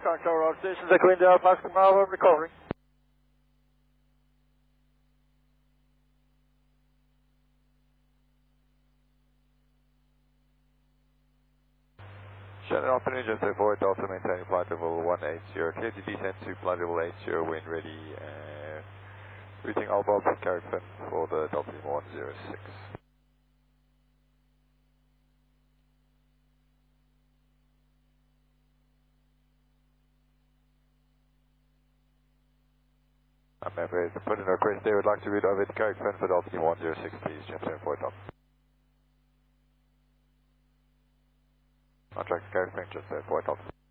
Control Road Station, the Queen Del Pascal Bravo, recovering. Shannon afternoon, just forward Delta maintaining flight level 180, clear to descend to flight level 80, wind ready, routing Albob, Carrickfin for the Delta 106. I'm afraid to put in a request there, would like to route over to Carrickfin for Delta 106, please, Jump forward Delta. Contract Carrickfin, just forward Delta.